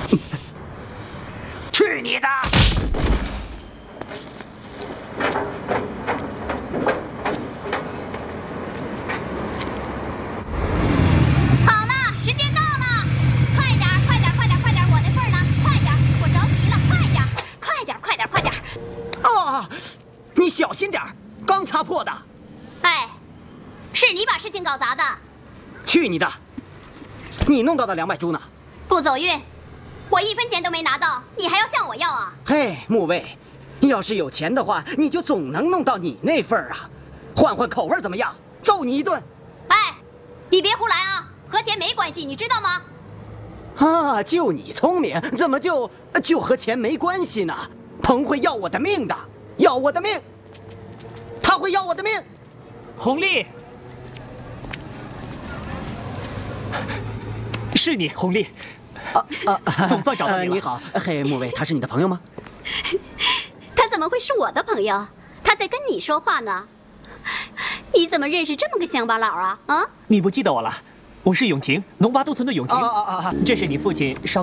去你的！ 好了，时间到了，快点，快点，快点，快点，我那份儿呢？快点，我着急了，快点，快点，快点，快点！ 啊，你小心点儿，刚擦破的。 哎，是你把事情搞砸的。 去你的！你弄到的200株呢？ 不走运，我1分钱都没拿到，你还要向我要啊？ 嘿，木卫，要是有钱的话，你就总能弄到你那份儿啊。换换口味怎么样？揍你一顿！ 哎，你别胡来啊，和钱没关系，你知道吗？ 啊，就你聪明，怎么就和钱没关系呢？彭会要我的命的，要我的命，他会要我的命。 红丽，是你，红丽。总算找到你了。 你好，嘿，木卫，他是你的朋友吗？ 他怎么会是我的朋友？他在跟你说话呢。你怎么认识这么个乡巴佬啊？啊？ 你不记得我了？我是永婷，农洼渡村的永婷。这是你父亲烧。